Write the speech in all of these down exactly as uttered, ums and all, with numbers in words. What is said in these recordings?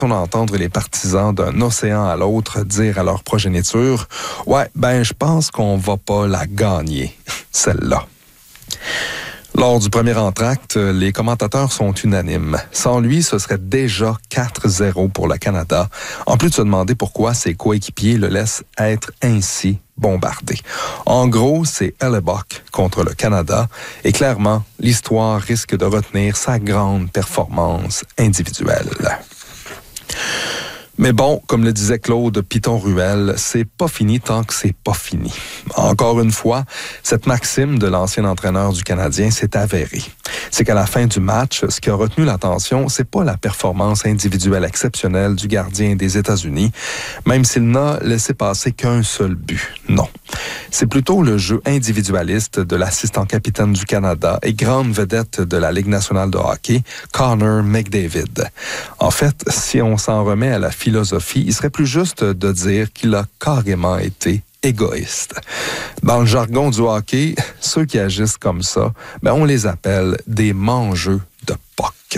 On a entendre les partisans d'un océan à l'autre dire à leur progéniture « Ouais, ben je pense qu'on va pas la gagner, celle-là ». Lors du premier entracte, les commentateurs sont unanimes. Sans lui, ce serait déjà quatre zéro pour le Canada, en plus de se demander pourquoi ses coéquipiers le laissent être ainsi bombardé. En gros, c'est Hellebuck contre le Canada, et clairement, l'histoire risque de retenir sa grande performance individuelle. Mais bon, comme le disait Claude Piton-Ruel, c'est pas fini tant que c'est pas fini. Encore une fois, cette maxime de l'ancien entraîneur du Canadien s'est avérée. C'est qu'à la fin du match, ce qui a retenu l'attention, c'est pas la performance individuelle exceptionnelle du gardien des États-Unis, même s'il n'a laissé passer qu'un seul but. Non. C'est plutôt le jeu individualiste de l'assistant capitaine du Canada et grande vedette de la Ligue nationale de hockey, Connor McDavid. En fait, si on s'en remet à la philosophie, il serait plus juste de dire qu'il a carrément été égoïste. Dans le jargon du hockey, ceux qui agissent comme ça, ben on les appelle des mangeux de puck.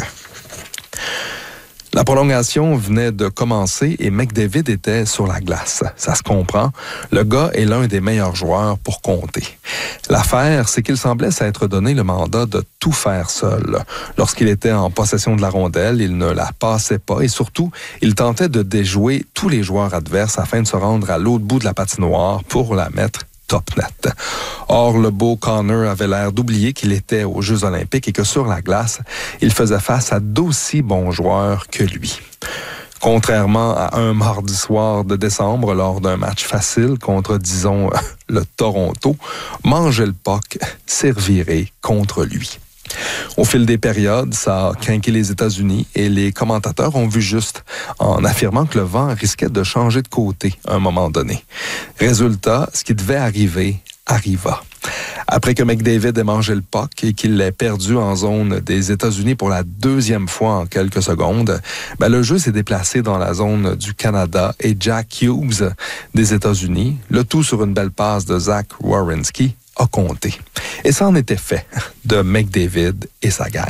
La prolongation venait de commencer et McDavid était sur la glace. Ça se comprend. Le gars est l'un des meilleurs joueurs pour compter. L'affaire, c'est qu'il semblait s'être donné le mandat de tout faire seul. Lorsqu'il était en possession de la rondelle, il ne la passait pas et surtout, il tentait de déjouer tous les joueurs adverses afin de se rendre à l'autre bout de la patinoire pour la mettre top net. Or, le beau Connor avait l'air d'oublier qu'il était aux Jeux olympiques et que sur la glace, il faisait face à d'aussi bons joueurs que lui. Contrairement à un mardi soir de décembre lors d'un match facile contre, disons, le Toronto, manger le puck servirait contre lui. Au fil des périodes, ça a craqué les États-Unis et les commentateurs ont vu juste en affirmant que le vent risquait de changer de côté à un moment donné. Résultat, ce qui devait arriver arriva. Après que McDavid ait mangé le puck et qu'il l'ait perdu en zone des États-Unis pour la deuxième fois en quelques secondes, ben le jeu s'est déplacé dans la zone du Canada et Jack Hughes des États-Unis, le tout sur une belle passe de Zach Werenski, a compté. Et ça en était fait de McDavid et sa gang.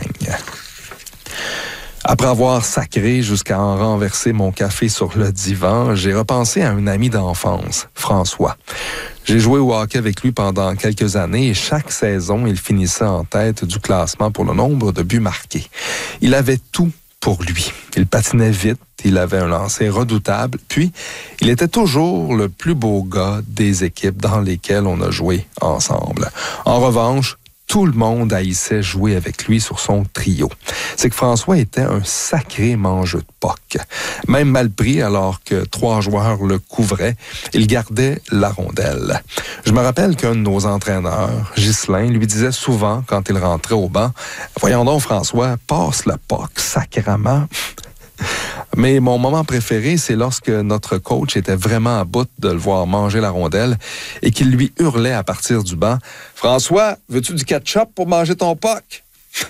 Après avoir sacré jusqu'à en renverser mon café sur le divan, j'ai repensé à un ami d'enfance, François. J'ai joué au hockey avec lui pendant quelques années et chaque saison, il finissait en tête du classement pour le nombre de buts marqués. Il avait tout pour lui. Il patinait vite, il avait un lancer redoutable, puis il était toujours le plus beau gars des équipes dans lesquelles on a joué ensemble. En revanche, tout le monde haïssait jouer avec lui sur son trio. C'est que François était un sacré mangeux de puck. Même mal pris alors que trois joueurs le couvraient, il gardait la rondelle. Je me rappelle qu'un de nos entraîneurs, Ghislain, lui disait souvent quand il rentrait au banc « Voyons donc François, passe le puck sacrément ». Mais mon moment préféré, c'est lorsque notre coach était vraiment à bout de le voir manger la rondelle et qu'il lui hurlait à partir du banc « François, veux-tu du ketchup pour manger ton puck? »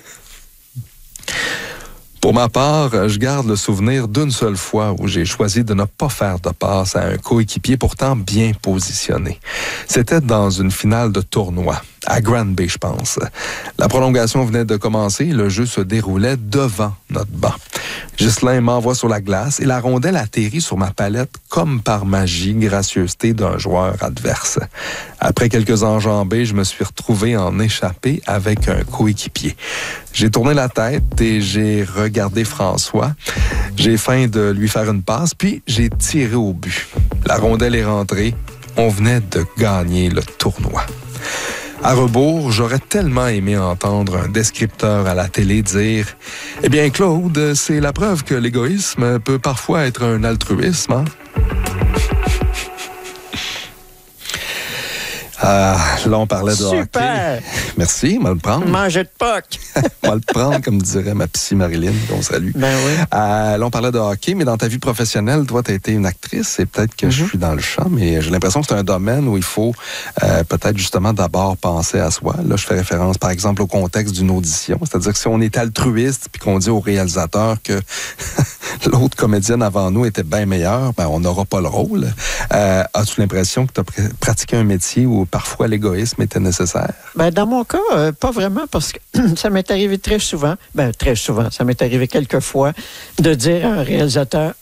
Pour ma part, je garde le souvenir d'une seule fois où j'ai choisi de ne pas faire de passe à un coéquipier pourtant bien positionné. C'était dans une finale de tournoi, à Granby, je pense. La prolongation venait de commencer et le jeu se déroulait devant notre banc. Ghislain m'envoie sur la glace et la rondelle atterrit sur ma palette comme par magie, gracieuseté d'un joueur adverse. Après quelques enjambées, je me suis retrouvé en échappé avec un coéquipier. J'ai tourné la tête et j'ai regardé François. J'ai faim de lui faire une passe, puis j'ai tiré au but. La rondelle est rentrée. On venait de gagner le tournoi. À rebours, j'aurais tellement aimé entendre un descripteur à la télé dire « Eh bien, Claude, c'est la preuve que l'égoïsme peut parfois être un altruisme, hein? » Ah, là, on parlait de Super. hockey. Merci, on va le prendre. Manger de puck. On va le prendre, comme dirait ma psy Marilyn, qu'on salue. Ben oui. Euh, là, on parlait de hockey, mais dans ta vie professionnelle, toi, tu as été une actrice, et peut-être que mm-hmm. je suis dans le champ, mais j'ai l'impression que c'est un domaine où il faut euh, peut-être justement d'abord penser à soi. Là, je fais référence, par exemple, au contexte d'une audition. C'est-à-dire que si on est altruiste puis qu'on dit au réalisateur que l'autre comédienne avant nous était bien meilleure, ben on n'aura pas le rôle. Euh, as-tu l'impression que tu as pr- pratiqué un métier où parfois l'égoïsme était nécessaire? Ben, dans mon cas, euh, pas vraiment, parce que ça m'est arrivé très souvent, ben très souvent, ça m'est arrivé quelques fois, de dire à un réalisateur,